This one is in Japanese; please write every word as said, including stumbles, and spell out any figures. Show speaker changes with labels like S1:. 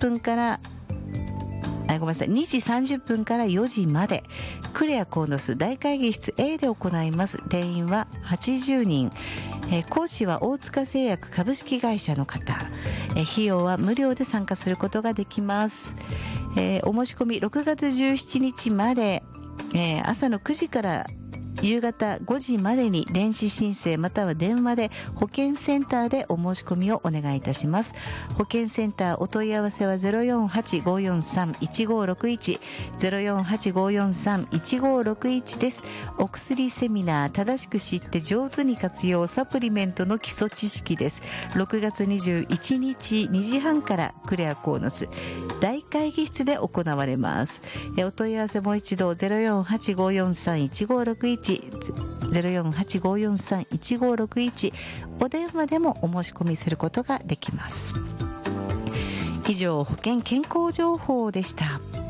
S1: ぷんからあごめんなさいにじさんじゅっぷんからよじまでクレアコーノス大会議室 A で行います。定員ははちじゅうにん、えー、講師は大塚製薬株式会社の方、えー、費用は無料で参加することができます。えー、お申し込みろくがつじゅうしちにちまで、えー、朝のくじから夕方ごじまでに電子申請または電話で保健センターでお申し込みをお願いいたします。保健センターお問い合わせは ゼロよんはちごよんさんいちごろくいち ゼロよんはちごよんさんいちごろくいち です。お薬セミナー正しく知って上手に活用サプリメントの基礎知識です。ろくがつにじゅういちにちにじはんからクレアコーノス大会議室で行われます。お問い合わせもう一度 ゼロよんはちごよんさんいちごろくいちゼロよんはちごよんさんいちごろくいち お電話でもお申し込みすることができます。以上保険健康情報でした。